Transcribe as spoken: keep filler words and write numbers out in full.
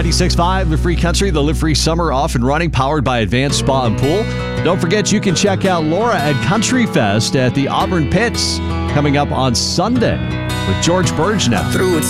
ninety-six point five, Live Free Country, the Live Free Summer off and running, powered by Advanced Spa and Pool. Don't forget, you can check out Laura at Country Fest at the Auburn Pits coming up on Sunday with George Burge now. Through its